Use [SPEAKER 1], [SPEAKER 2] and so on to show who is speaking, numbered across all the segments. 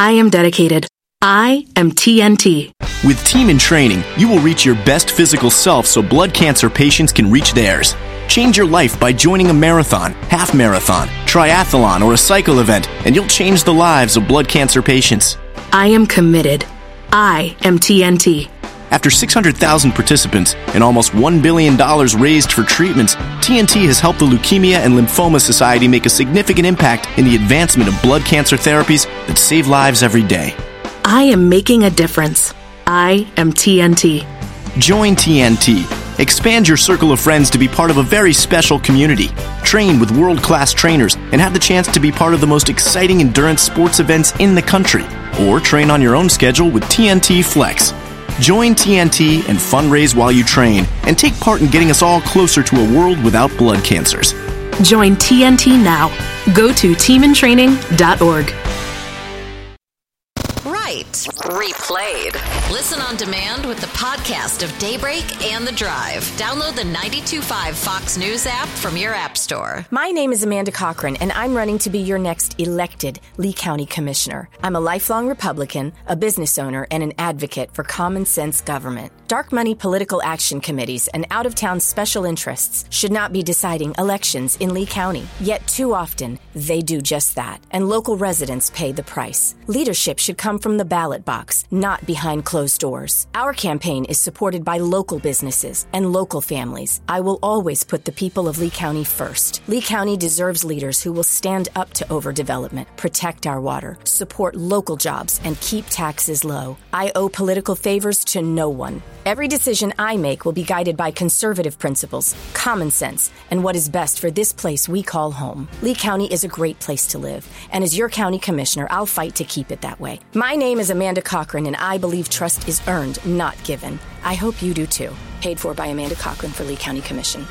[SPEAKER 1] I am dedicated. I am TNT.
[SPEAKER 2] With Team in Training, you will reach your best physical self so blood cancer patients can reach theirs. Change your life by joining a marathon, half marathon, triathlon, or a cycle event, and you'll change the lives of blood cancer patients.
[SPEAKER 1] I am committed. I am TNT.
[SPEAKER 2] After 600,000 participants and almost $1 billion raised for treatments, TNT has helped the Leukemia and Lymphoma Society make a significant impact in the advancement of blood cancer therapies that save lives every day.
[SPEAKER 1] I am making a difference. I am TNT.
[SPEAKER 2] Join TNT. Expand your circle of friends to be part of a very special community. Train with world-class trainers and have the chance to be part of the most exciting endurance sports events in the country. Or train on your own schedule with TNT Flex. Join TNT and fundraise while you train and take part in getting us all closer to a world without blood cancers.
[SPEAKER 1] Join TNT now. Go to teamintraining.org.
[SPEAKER 3] Replayed. Listen on demand with the podcast of Daybreak and The Drive. Download the 92.5 Fox News app from your app store.
[SPEAKER 4] My name is Amanda Cochran, and I'm running to be your next elected Lee County Commissioner. I'm a lifelong Republican, a business owner, and an advocate for common sense government. Dark money political action committees and out-of-town special interests should not be deciding elections in Lee County. Yet too often, they do just that, and local residents pay the price. Leadership should come from the ballot box, not behind closed doors. Our campaign is supported by local businesses and local families. I will always put the people of Lee County first. Lee County deserves leaders who will stand up to overdevelopment, protect our water, support local jobs, and keep taxes low. I owe political favors to no one. Every decision I make will be guided by conservative principles, common sense, and what is best for this place we call home. Lee County is a great place to live, and as your county commissioner, I'll fight to keep it that way. My name is Amanda Cochran, and I believe trust is earned, not given. I hope you do too. Paid for by Amanda Cochran for Lee County Commission.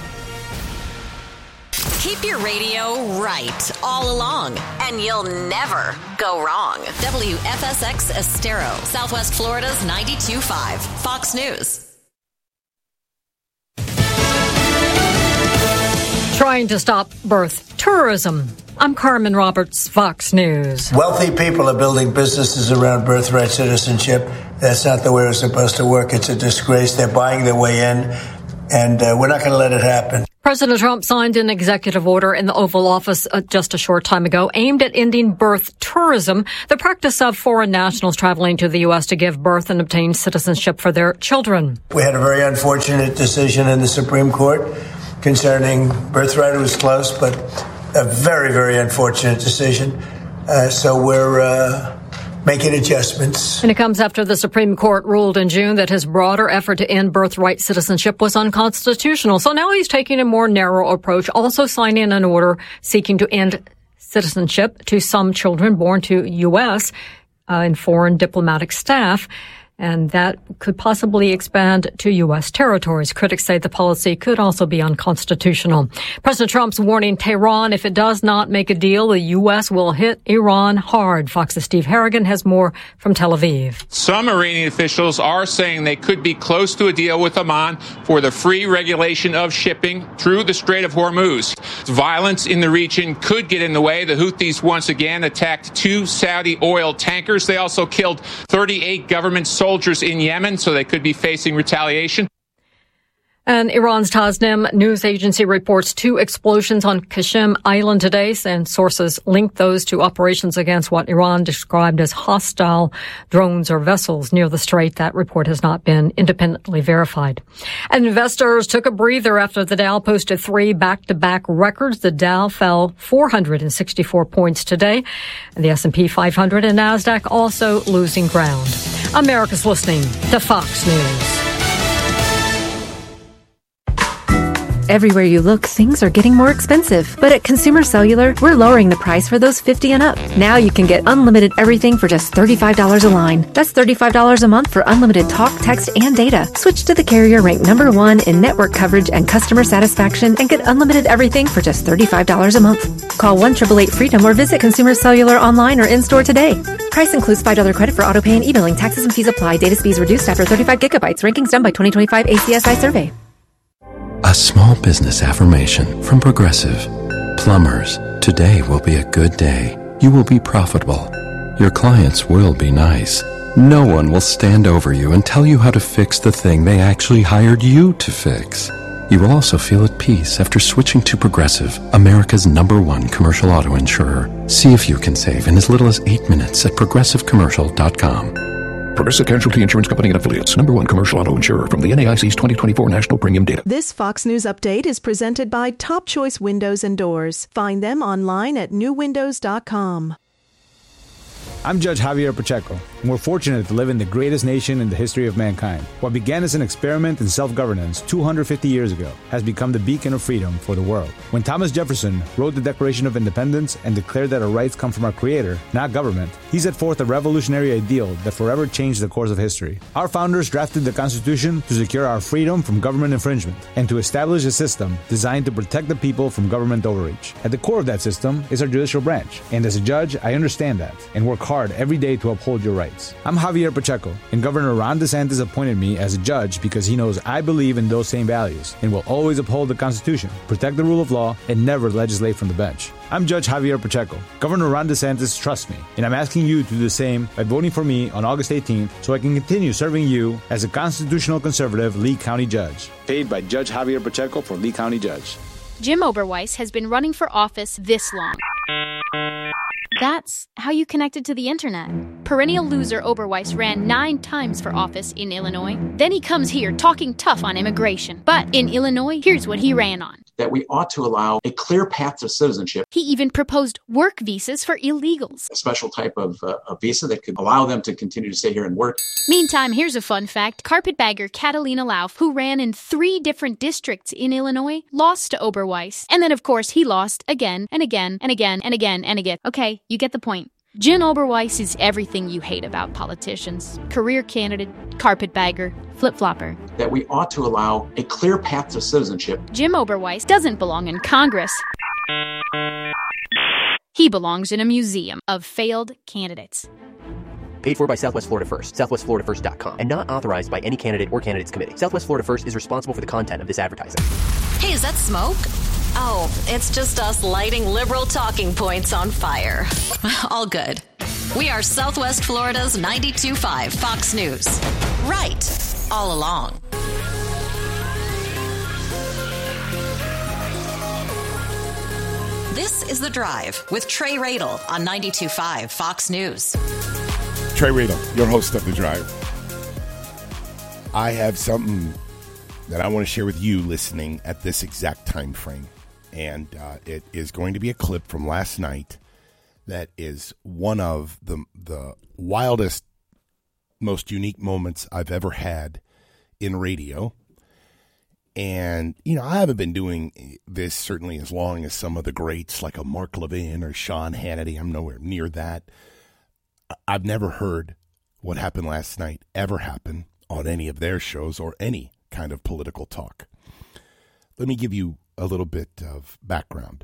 [SPEAKER 3] Keep your radio right all along, and you'll never go wrong. WFSX Estero, Southwest Florida's 92.5 Fox News.
[SPEAKER 5] Trying to stop birth tourism. I'm Carmen Roberts, Fox News.
[SPEAKER 6] Wealthy people are building businesses around birthright citizenship. That's not the way it's supposed to work. It's a disgrace. They're buying their way in, and we're not going to let it happen.
[SPEAKER 5] President Trump signed an executive order in the Oval Office just a short time ago aimed at ending birth tourism, the practice of foreign nationals traveling to the U.S. to give birth and obtain citizenship for their children.
[SPEAKER 6] We had a very unfortunate decision in the Supreme Court concerning birthright. It was close, but a very, very unfortunate decision. So we're making adjustments.
[SPEAKER 5] And it comes after the Supreme Court ruled in June that his broader effort to end birthright citizenship was unconstitutional. So now he's taking a more narrow approach, also signing an order seeking to end citizenship to some children born to U.S. And foreign diplomatic staff. And that could possibly expand to U.S. territories. Critics say the policy could also be unconstitutional. President Trump's warning Tehran, if it does not make a deal, the U.S. will hit Iran hard. Fox's Steve Harrigan has more from Tel Aviv.
[SPEAKER 7] Some Iranian officials are saying they could be close to a deal with Oman for the free regulation of shipping through the Strait of Hormuz. Violence in the region could get in the way. The Houthis once again attacked 2 Saudi oil tankers. They also killed 38 government soldiers in Yemen, so they could be facing retaliation.
[SPEAKER 5] And Iran's Tasnim news agency reports 2 explosions on Qashem Island today, and sources link those to operations against what Iran described as hostile drones or vessels near the strait. That report has not been independently verified. And investors took a breather after the Dow posted 3 back-to-back records. The Dow fell 464 points today, and the S&P 500 and NASDAQ also losing ground. America's listening to Fox News.
[SPEAKER 8] Everywhere you look, things are getting more expensive. But at Consumer Cellular, we're lowering the price for those 50 and up. Now you can get unlimited everything for just $35 a line. That's $35 a month for unlimited talk, text, and data. Switch to the carrier ranked #1 in network coverage and customer satisfaction and get unlimited everything for just $35 a month. Call 1-888-FREEDOM or visit Consumer Cellular online or in-store today. Price includes $5 credit for auto pay and e-billing. Taxes and fees apply. Data speeds reduced after 35 gigabytes. Rankings done by 2025 ACSI survey.
[SPEAKER 9] A small business affirmation from Progressive. Plumbers, today will be a good day. You will be profitable. Your clients will be nice. No one will stand over you and tell you how to fix the thing they actually hired you to fix. You will also feel at peace after switching to Progressive, America's #1 commercial auto insurer. See if you can save in as little as 8 minutes at progressivecommercial.com.
[SPEAKER 10] Progressive Casualty Insurance Company and Affiliates. #1 commercial auto insurer from the NAIC's 2024 National Premium Data.
[SPEAKER 11] This Fox News update is presented by Top Choice Windows and Doors. Find them online at newwindows.com.
[SPEAKER 12] I'm Judge Javier Pacheco, and we're fortunate to live in the greatest nation in the history of mankind. What began as an experiment in self-governance 250 years ago has become the beacon of freedom for the world. When Thomas Jefferson wrote the Declaration of Independence and declared that our rights come from our Creator, not government, he set forth a revolutionary ideal that forever changed the course of history. Our founders drafted the Constitution to secure our freedom from government infringement and to establish a system designed to protect the people from government overreach. At the core of that system is our judicial branch, and as a judge, I understand that and work hard every day to uphold your rights. I'm Javier Pacheco, and Governor Ron DeSantis appointed me as a judge because he knows I believe in those same values and will always uphold the Constitution, protect the rule of law, and never legislate from the bench. I'm Judge Javier Pacheco. Governor Ron DeSantis trusts me, and I'm asking you to do the same by voting for me on August 18th so I can continue serving you as a constitutional conservative Lee County judge. Paid by Judge Javier Pacheco for Lee County Judge.
[SPEAKER 13] Jim Oberweis has been running for office this long. That's how you connected to the internet. Perennial loser Oberweis ran 9 times for office in Illinois. Then he comes here talking tough on immigration. But in Illinois, here's what he ran on.
[SPEAKER 14] That we ought to allow a clear path to citizenship.
[SPEAKER 13] He even proposed work visas for illegals.
[SPEAKER 14] A special type of a visa that could allow them to continue to stay here and work.
[SPEAKER 13] Meantime, here's a fun fact. Carpetbagger Catalina Lauf, who ran in 3 different districts in Illinois, lost to Oberweis. And then, of course, he lost again and again and again and again and again. Okay, you get the point. Jim Oberweis is everything you hate about politicians. Career candidate, carpetbagger, flip-flopper.
[SPEAKER 14] That we ought to allow a clear path to citizenship.
[SPEAKER 13] Jim Oberweis doesn't belong in Congress. He belongs in a museum of failed candidates.
[SPEAKER 15] Paid for by Southwest Florida First, southwestfloridafirst.com, and not authorized by any candidate or candidates committee. Southwest Florida First is responsible for the content of this advertising.
[SPEAKER 3] Hey, is that smoke? Oh, it's just us lighting liberal talking points on fire. All good. We are Southwest Florida's 92.5 Fox News. Right. All along. This is The Drive with Trey Radel on 92.5 Fox News.
[SPEAKER 16] Trey Radel, your host of The Drive. I have something that I want to share with you listening at this exact time frame. And it is going to be a clip from last night that is one of the wildest, most unique moments I've ever had in radio. And, you know, I haven't been doing this certainly as long as some of the greats like a Mark Levin or Sean Hannity. I'm nowhere near that. I've never heard what happened last night ever happen on any of their shows or any kind of political talk. Let me give you a little bit of background.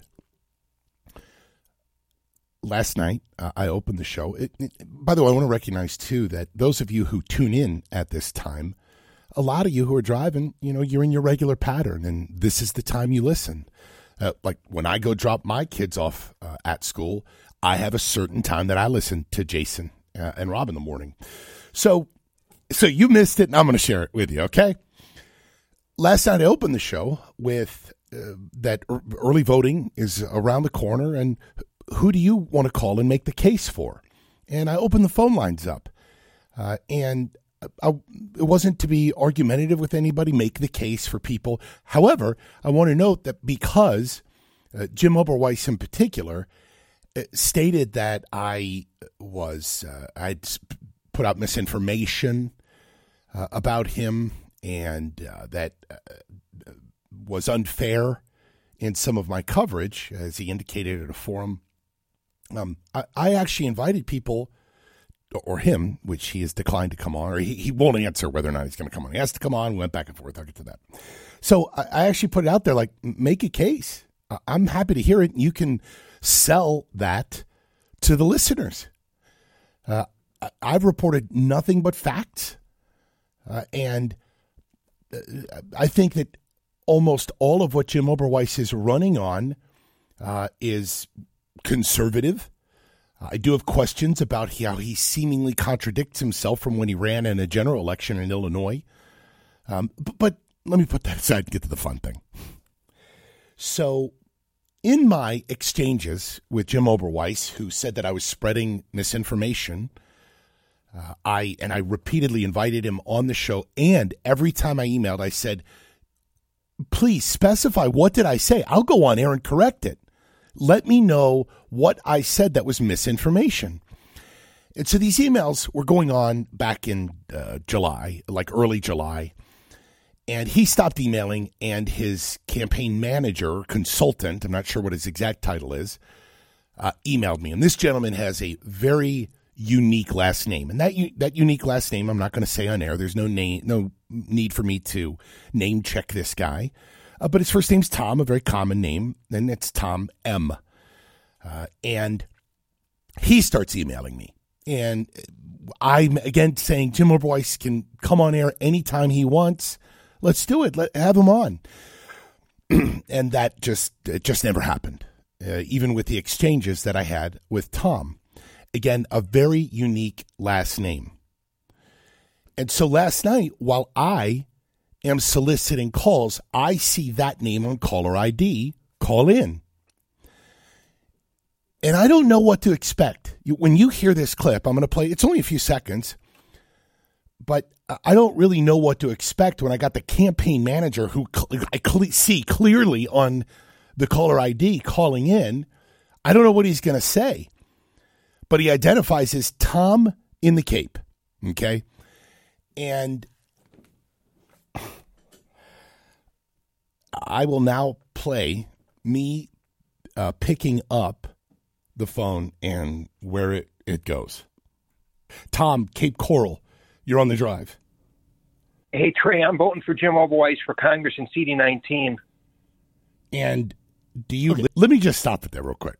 [SPEAKER 16] Last night, I opened the show. By the way, I want to recognize, too, that those of you who tune in at this time, a lot of you who are driving, you know, you're in your regular pattern, and this is the time you listen. Like when I go drop my kids off at school, I have a certain time that I listen to Jason and Rob in the morning. So you missed it, and I'm going to share it with you, okay? Last night, I opened the show with that early voting is around the corner, and who do you want to call and make the case for? And I opened the phone lines up, and it wasn't to be argumentative with anybody, make the case for people. However, I want to note that because Jim Oberweis in particular stated that I'd put out misinformation about him and that was unfair in some of my coverage, as he indicated at a forum. I actually invited people, or him, which he has declined to come on, or he won't answer whether or not he's going to come on. He has to come on. We went back and forth. I'll get to that. So I actually put it out there, like, make a case. I'm happy to hear it. You can sell that to the listeners. I've reported nothing but facts. And I think that almost all of what Jim Oberweis is running on is conservative. I do have questions about how he seemingly contradicts himself from when he ran in a general election in Illinois. But let me put that aside and get to the fun thing. So in my exchanges with Jim Oberweis, who said that I was spreading misinformation, I repeatedly invited him on the show, and every time I emailed, I said, please specify, what did I say? I'll go on air and correct it. Let me know what I said that was misinformation. And so these emails were going on back in July, like early July, and he stopped emailing, and his campaign manager, consultant, I'm not sure what his exact title is, emailed me. And this gentleman has a very unique last name. And that unique last name, I'm not going to say on air. There's no need for me to name check this guy. But his first name's Tom, a very common name. And it's Tom M. And he starts emailing me. And I'm, again, saying Jim Oberweis can come on air anytime he wants. Let's do it. Have him on. And that just never happened, even with the exchanges that I had with Tom. Again, a very unique last name. And so last night, while I am soliciting calls, I see that name on caller ID, call in. And I don't know what to expect. When you hear this clip, I'm going to play, it's only a few seconds, but I don't really know what to expect when I got the campaign manager who I see clearly on the caller ID calling in. I don't know what he's going to say. But he identifies as Tom in the Cape, okay? And I will now play me picking up the phone and where it goes. Tom, Cape Coral, you're on the drive.
[SPEAKER 17] Hey, Trey, I'm voting for Jim Oberweis for Congress in CD19.
[SPEAKER 16] And do you... Okay. Let me just stop it there real quick.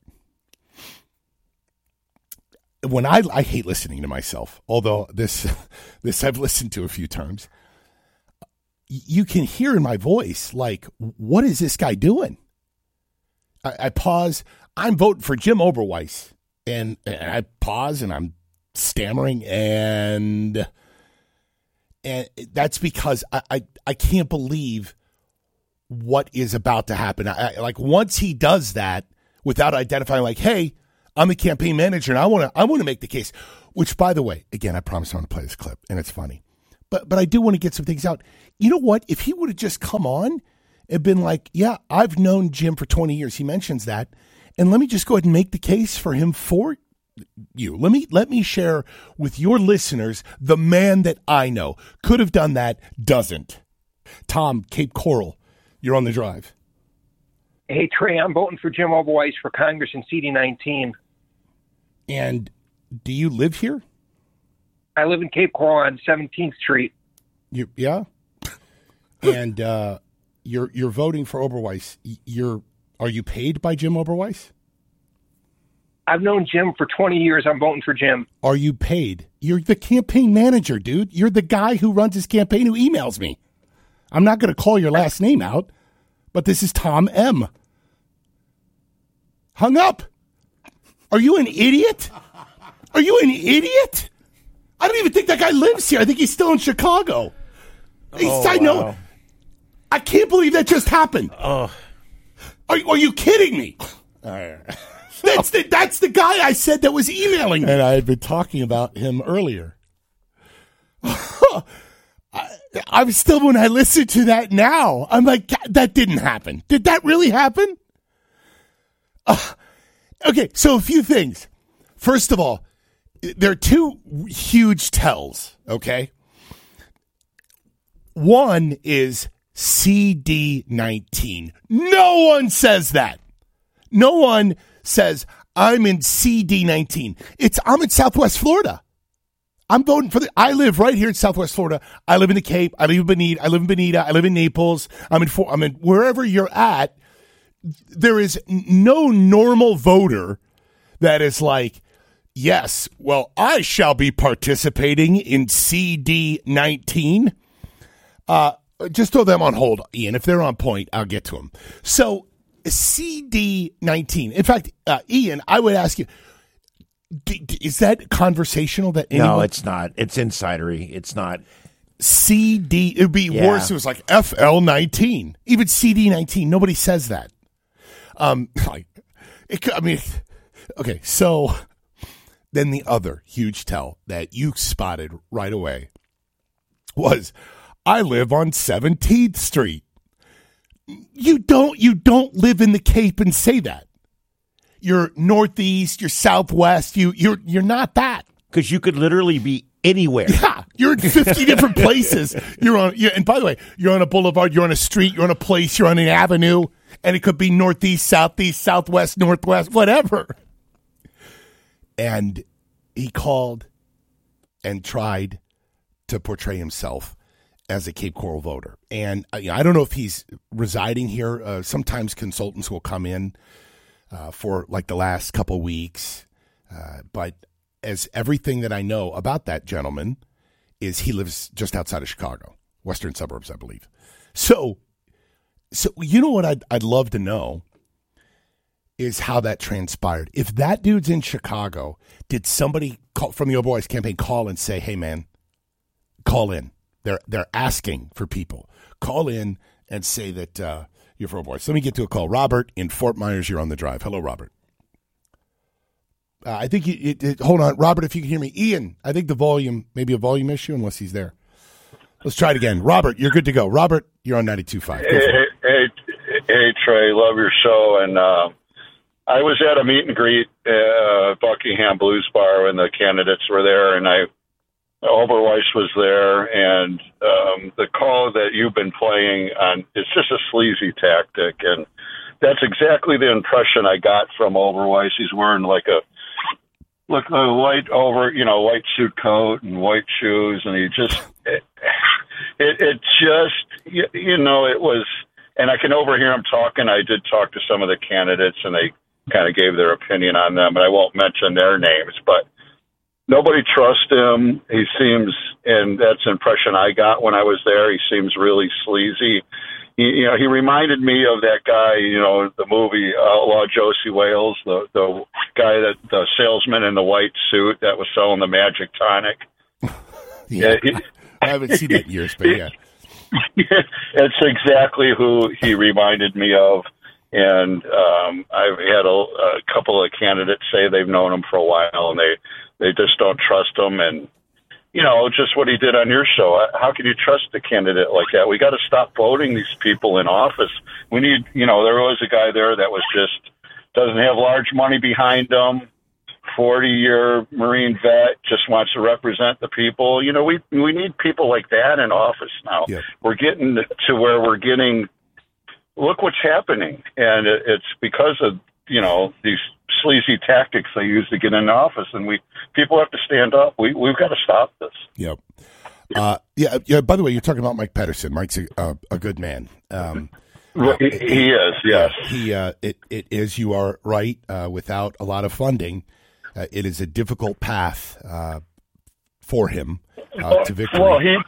[SPEAKER 16] When I hate listening to myself, although this I've listened to a few times, you can hear in my voice, like, what is this guy doing? I pause. I'm voting for Jim Oberweis. And I pause and I'm stammering. And that's because I can't believe what is about to happen. Like, once he does that without identifying, like, hey, I'm the campaign manager, and I want to make the case. Which, by the way, again, I promise I want to play this clip, and it's funny. But I do want to get some things out. You know what? If he would have just come on and been like, yeah, I've known Jim for 20 years. He mentions that. And let me just go ahead and make the case for him for you. Let me share with your listeners the man that I know. Could have done that, doesn't. Tom, Cape Coral, you're on the drive.
[SPEAKER 17] Hey, Trey, I'm voting for Jim Oberweis for Congress in CD19.
[SPEAKER 16] And do you live here?
[SPEAKER 17] I live in Cape Coral on 17th Street.
[SPEAKER 16] Yeah? And you're voting for Oberweis. Are you paid by Jim Oberweis?
[SPEAKER 17] I've known Jim for 20 years. I'm voting for Jim.
[SPEAKER 16] Are you paid? You're the campaign manager, dude. You're the guy who runs his campaign who emails me. I'm not going to call your last name out, but this is Tom M. Hung up. Are you an idiot? Are you an idiot? I don't even think that guy lives here. I think he's still in Chicago. Side note, I can't believe that just happened. Are you kidding me? That's the guy I said that was emailing me. And I had been talking about him earlier. I'm still, when I listen to that now, I'm like, that didn't happen. Did that really happen? Okay, so a few things. First of all, there are two huge tells, okay? One is CD19. No one says that. No one says, I'm in CD19. I'm in Southwest Florida. I'm voting for I live right here in Southwest Florida. I live in the Cape. I live in Bonita. I live in Naples. I'm in wherever you're at. There is no normal voter that is like, yes, well, I shall be participating in CD19. Just throw them on hold, Ian. If they're on point, I'll get to them. So CD19. In fact, Ian, I would ask you, Is that conversational? That
[SPEAKER 18] No, it's not. It's insidery. It's not.
[SPEAKER 16] CD. It would be worse. It was like FL19. Even CD19. Nobody says that. Okay. So then the other huge tell that you spotted right away was, I live on 17th Street. You don't live in the Cape and say that. You're Northeast, you're Southwest, you're not that.
[SPEAKER 18] Because you could literally be anywhere.
[SPEAKER 16] Yeah, you're in 50 different places. And by the way, you're on a boulevard, you're on a street, you're on a place, you're on an avenue, and it could be Northeast, Southeast, Southwest, Northwest, whatever. And he called and tried to portray himself as a Cape Coral voter. And I don't know if he's residing here. Sometimes consultants will come in for like the last couple weeks. But as everything that I know about that gentleman is he lives just outside of Chicago, western suburbs, I believe. So you know what I'd love to know is how that transpired. If that dude's in Chicago, did somebody from the Overwise campaign call and say, hey, man, call in? They're asking for people. Call in and say that you're for Overwise. Let me get to a call. Robert in Fort Myers, you're on the drive. Hello, Robert. I think hold on, Robert, if you can hear me. Ian, I think the volume, maybe a volume issue, unless he's there. Let's try it again. Robert, you're good to go. Robert, you're on 92.5.
[SPEAKER 19] Hey, Trey, love your show. And I was at a meet and greet at Buckingham Blues Bar when the candidates were there, and Overweiss was there, and the call that you've been playing on, it's just a sleazy tactic, and that's exactly the impression I got from Overweiss. He's wearing like a white suit coat and white shoes, and he just, it was, and I can overhear him talking. I did talk to some of the candidates, and they kind of gave their opinion on them, and I won't mention their names, but nobody trusts him. He seems, and that's the impression I got when I was there, he seems really sleazy. He reminded me of that guy, the movie Outlaw Josie Wales, the guy the salesman in the white suit that was selling the magic tonic.
[SPEAKER 16] I haven't seen that in years, but yeah.
[SPEAKER 19] It's exactly who he reminded me of. And I've had a couple of candidates say they've known him for a while, and they just don't trust him. And, just what he did on your show. How can you trust a candidate like that? We got to stop voting these people in office. We need, there was a guy there that was just doesn't have large money behind him, 40-year Marine vet, just wants to represent the people. We need people like that in office now. Yep. We're getting to where we're getting, look what's happening. And it's because of, these sleazy tactics they use to get in office, and people have to stand up. We've got to stop this.
[SPEAKER 16] Yep. Yeah. By the way, you're talking about Mike Pedersen. Mike's a good man.
[SPEAKER 19] He is. Yes.
[SPEAKER 16] It is. You are right. Without a lot of funding, it is a difficult path for him to victory.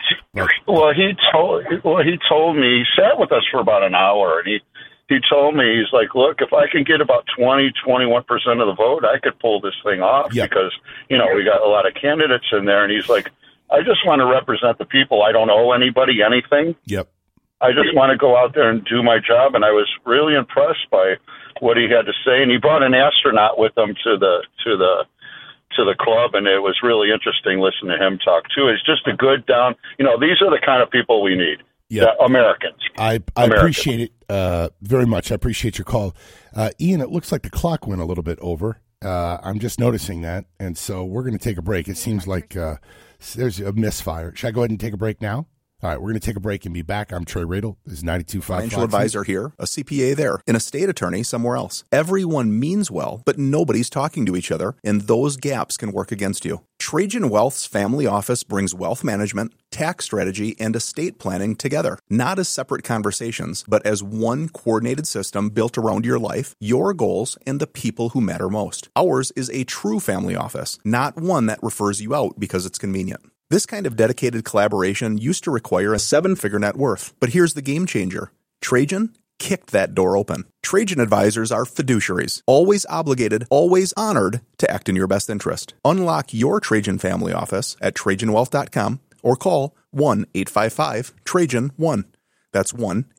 [SPEAKER 19] He told me, he sat with us for about an hour, and he told me, he's like, look, if I can get about 21% of the vote, I could pull this thing off. Yep. Because, we got a lot of candidates in there. And he's like, I just want to represent the people. I don't owe anybody anything.
[SPEAKER 16] Yep.
[SPEAKER 19] I just want to go out there and do my job. And I was really impressed by what he had to say. And he brought an astronaut with him to the club. And it was really interesting listening to him talk too. It's just a good down, these are the kind of people we need. Yeah, Americans.
[SPEAKER 16] I appreciate it very much. I appreciate your call. Ian, it looks like the clock went a little bit over. I'm just noticing that. And so we're going to take a break. It seems like there's a misfire. Should I go ahead and take a break now? All right, we're going to take a break and be back. I'm Trey Radel. This is 92.5
[SPEAKER 20] Financial advisor here, a CPA there, an estate attorney somewhere else. Everyone means well, but nobody's talking to each other, and those gaps can work against you. Trajan Wealth's family office brings wealth management, tax strategy, and estate planning together, not as separate conversations, but as one coordinated system built around your life, your goals, and the people who matter most. Ours is a true family office, not one that refers you out because it's convenient. This kind of dedicated collaboration used to require a 7-figure net worth, but here's the game changer. Trajan kicked that door open. Trajan advisors are fiduciaries, always obligated, always honored to act in your best interest. Unlock your Trajan family office at TrajanWealth.com or call 1-855-TRAJAN-1. That's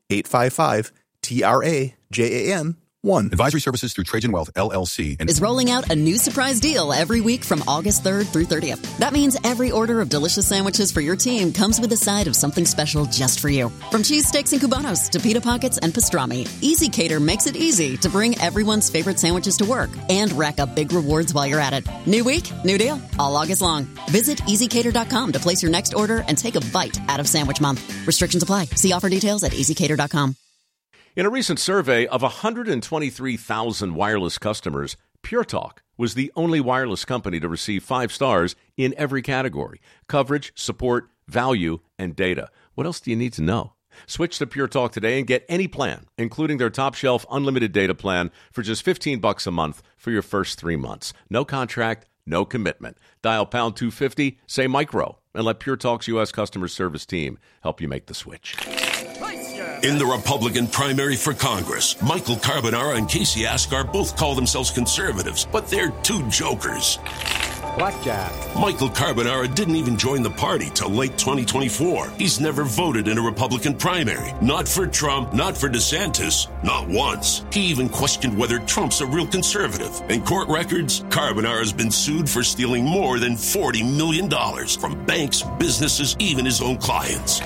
[SPEAKER 20] 1-855-TRAJAN-1.
[SPEAKER 21] Advisory services through Trajan Wealth, LLC.
[SPEAKER 22] Is rolling out a new surprise deal every week from August 3rd through 30th. That means every order of delicious sandwiches for your team comes with a side of something special just for you. From cheese steaks and cubanos to pita pockets and pastrami, Easy Cater makes it easy to bring everyone's favorite sandwiches to work and rack up big rewards while you're at it. New week, new deal, all August long. Visit EasyCater.com to place your next order and take a bite out of Sandwich Month. Restrictions apply. See offer details at EasyCater.com.
[SPEAKER 23] In a recent survey of 123,000 wireless customers, Pure Talk was the only wireless company to receive 5 stars in every category: coverage, support, value, and data. What else do you need to know? Switch to Pure Talk today and get any plan, including their top-shelf unlimited data plan, for just $15 a month for your first 3 months. No contract, no commitment. Dial pound 250, say micro, and let Pure Talk's U.S. customer service team help you make the switch.
[SPEAKER 24] In the Republican primary for Congress, Michael Carbonara and Casey Askar both call themselves conservatives, but they're two jokers.
[SPEAKER 25] Blackjack.
[SPEAKER 24] Michael Carbonara didn't even join the party till late 2024. He's never voted in a Republican primary. Not for Trump, not for DeSantis, not once. He even questioned whether Trump's a real conservative. In court records, Carbonara's been sued for stealing more than $40 million from banks, businesses, even his own clients.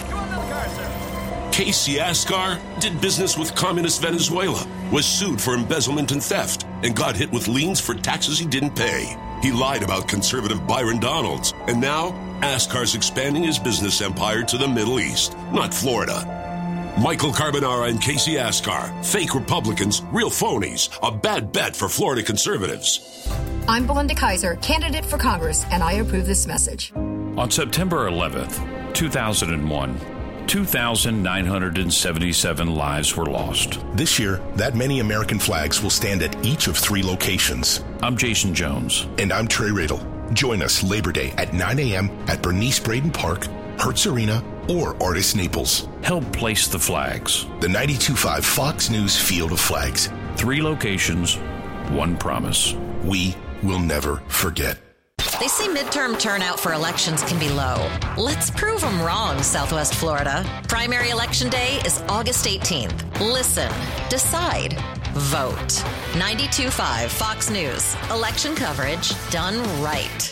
[SPEAKER 24] Casey Askar did business with communist Venezuela, was sued for embezzlement and theft, and got hit with liens for taxes he didn't pay. He lied about conservative Byron Donalds, and now Askar's expanding his business empire to the Middle East, not Florida. Michael Carbonara and Casey Askar, fake Republicans, real phonies, a bad bet for Florida conservatives.
[SPEAKER 26] I'm Belinda Kaiser, candidate for Congress, and I approve this message.
[SPEAKER 27] On September 11th, 2001, 2,977 lives were lost.
[SPEAKER 28] This year, that many American flags will stand at each of 3 locations.
[SPEAKER 27] I'm Jason Jones.
[SPEAKER 28] And I'm Trey Radel. Join us Labor Day at 9 a.m. at Bernice Braden Park, Hertz Arena, or Artist Naples.
[SPEAKER 27] Help place the flags.
[SPEAKER 28] The 92.5 Fox News Field of Flags.
[SPEAKER 27] 3 locations, 1 promise.
[SPEAKER 28] We will never forget.
[SPEAKER 3] They say midterm turnout for elections can be low. Let's prove them wrong, Southwest Florida. Primary election day is August 18th. Listen, decide, vote. 92.5 Fox News. Election coverage done right.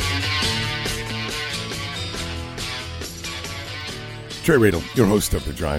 [SPEAKER 16] Trey Radel, your host of The Drive.